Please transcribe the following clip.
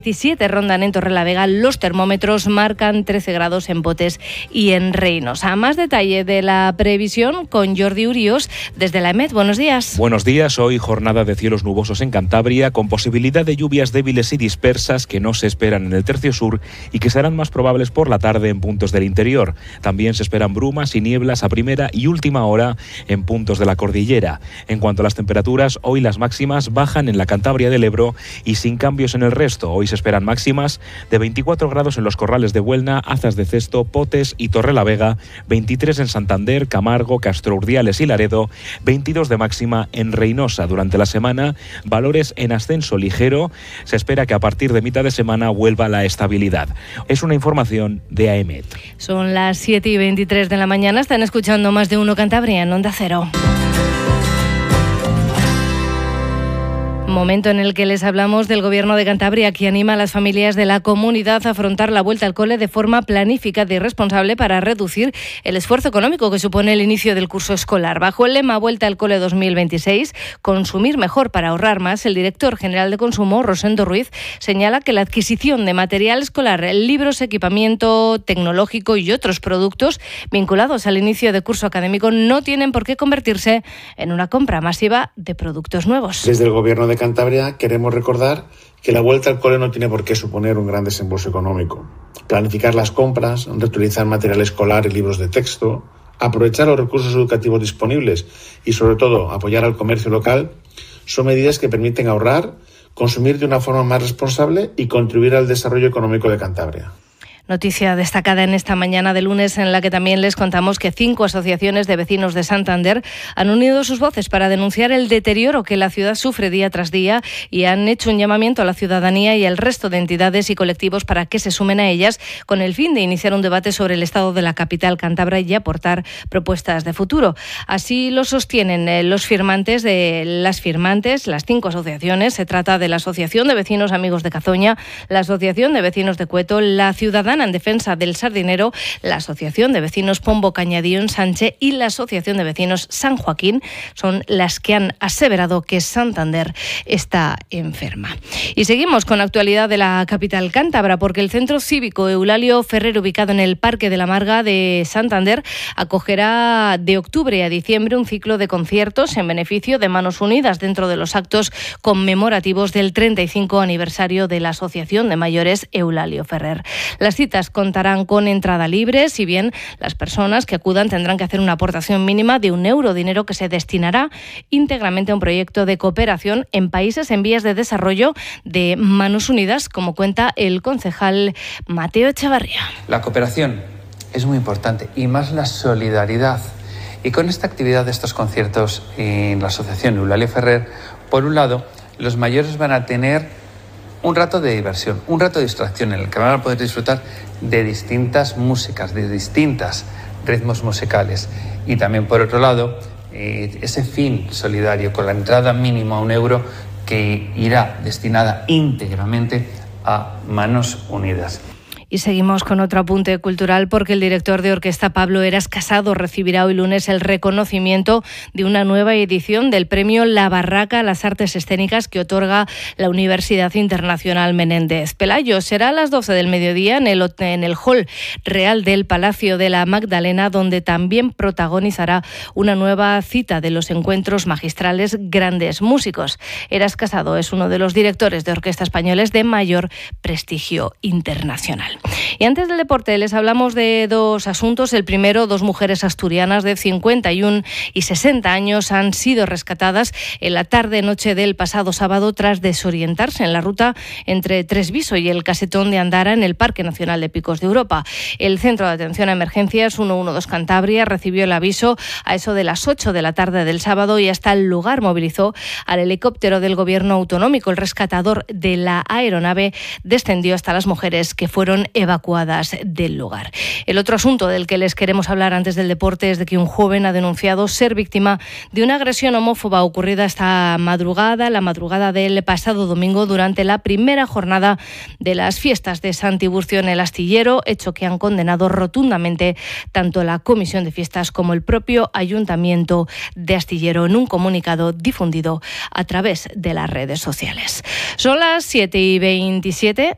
17 rondan en Torrelavega, los termómetros marcan 13 grados en Potes y en Reinos. A más detalle de la previsión con Jordi Urios desde la EMET. Buenos días. Buenos días. Hoy jornada de cielos nubosos en Cantabria, con posibilidad de lluvias débiles y dispersas que no se esperan en el tercio sur y que serán más probables por la tarde en puntos del interior. También se esperan brumas y nieblas a primera y última hora en puntos de la cordillera. En cuanto a las temperaturas, hoy las máximas bajan en la Cantabria del Ebro y sin cambios en el resto. Hoy se esperan máximas de 24 grados en los Corrales de Huelna, Azas de Cesto, Potes y Torrelavega, 23 en Santander, Camargo, Castro Urdiales y Laredo, 22 de máxima en Reinosa. Durante la semana, valores en ascenso ligero. Se espera que a partir de mitad de semana vuelva la estabilidad. Es una información de AEMET. Son las 7:23 de la mañana. Están escuchando Más de Uno Cantabria en Onda Cero. Momento en el que les hablamos del Gobierno de Cantabria, que anima a las familias de la comunidad a afrontar la vuelta al cole de forma planificada y responsable para reducir el esfuerzo económico que supone el inicio del curso escolar. Bajo el lema Vuelta al cole 2026, consumir mejor para ahorrar más, el director general de Consumo, Rosendo Ruiz, señala que la adquisición de material escolar, libros, equipamiento tecnológico y otros productos vinculados al inicio de curso académico no tienen por qué convertirse en una compra masiva de productos nuevos. Desde el Gobierno de Cantabria queremos recordar que la vuelta al cole no tiene por qué suponer un gran desembolso económico. Planificar las compras, reutilizar material escolar y libros de texto, aprovechar los recursos educativos disponibles y, sobre todo, apoyar al comercio local son medidas que permiten ahorrar, consumir de una forma más responsable y contribuir al desarrollo económico de Cantabria. Noticia destacada en esta mañana de lunes, en la que también les contamos que 5 asociaciones de vecinos de Santander han unido sus voces para denunciar el deterioro que la ciudad sufre día tras día y han hecho un llamamiento a la ciudadanía y al resto de entidades y colectivos para que se sumen a ellas, con el fin de iniciar un debate sobre el estado de la capital cántabra y aportar propuestas de futuro. Así lo sostienen las firmantes, las 5 asociaciones. Se trata de la Asociación de Vecinos Amigos de Cazoña, la Asociación de Vecinos de Cueto, la Ciudadana en Defensa del Sardinero, la Asociación de Vecinos Pombo Cañadío en Sánchez y la Asociación de Vecinos San Joaquín. Son las que han aseverado que Santander está enferma. Y seguimos con la actualidad de la capital cántabra, porque el Centro Cívico Eulalio Ferrer, ubicado en el Parque de la Marga de Santander, acogerá de octubre a diciembre un ciclo de conciertos en beneficio de Manos Unidas dentro de los actos conmemorativos del 35 aniversario de la Asociación de Mayores Eulalio Ferrer. Las citas contarán con entrada libre, si bien las personas que acudan tendrán que hacer una aportación mínima de €1, dinero que se destinará íntegramente a un proyecto de cooperación en países en vías de desarrollo de Manos Unidas, como cuenta el concejal Mateo Echevarría. La cooperación es muy importante y más la solidaridad. Y con esta actividad de estos conciertos en la Asociación Eulalio Ferrer, por un lado, los mayores van a tener un rato de diversión, un rato de distracción en el que van a poder disfrutar de distintas músicas, de distintos ritmos musicales. Y también, por otro lado, ese fin solidario con la entrada mínima a €1 que irá destinada íntegramente a Manos Unidas. Y seguimos con otro apunte cultural, porque el director de orquesta Pablo Eras Casado recibirá hoy lunes el reconocimiento de una nueva edición del premio La Barraca a las Artes Escénicas que otorga la Universidad Internacional Menéndez Pelayo. Será a las 12 del mediodía en el Hall Real del Palacio de la Magdalena, donde también protagonizará una nueva cita de los encuentros magistrales Grandes Músicos. Eras Casado es uno de los directores de orquesta españoles de mayor prestigio internacional. Y antes del deporte les hablamos de 2 asuntos. El primero, 2 mujeres asturianas de 51 y 60 años han sido rescatadas en la tarde-noche del pasado sábado tras desorientarse en la ruta entre Tresviso y el Casetón de Andara en el Parque Nacional de Picos de Europa. El Centro de Atención a Emergencias 112 Cantabria recibió el aviso a eso de las 8 de la tarde del sábado y hasta el lugar movilizó al helicóptero del Gobierno autonómico. El rescatador de la aeronave descendió hasta las mujeres que fueron evacuadas del lugar. El otro asunto del que les queremos hablar antes del deporte es de que un joven ha denunciado ser víctima de una agresión homófoba ocurrida la madrugada del pasado domingo durante la primera jornada de las fiestas de Sant Tiburcio en el Astillero, hecho que han condenado rotundamente tanto la Comisión de Fiestas como el propio Ayuntamiento de Astillero en un comunicado difundido a través de las redes sociales. Son las 7:27.